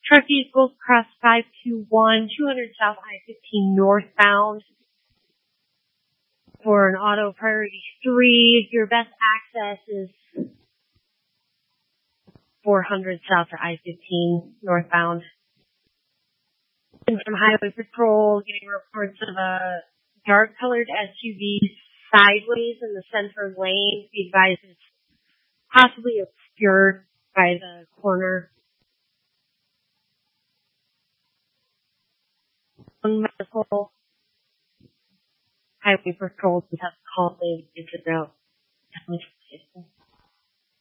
Truck vehicles cross 521, 200 South I-15 northbound for an auto priority 3. Your best access is 400 South I-15 northbound. And from Highway Patrol, getting reports of a dark-colored SUV sideways in the center lane. Be advised it's possibly obscured by the corner. Medical Highway Patrol has called in to know.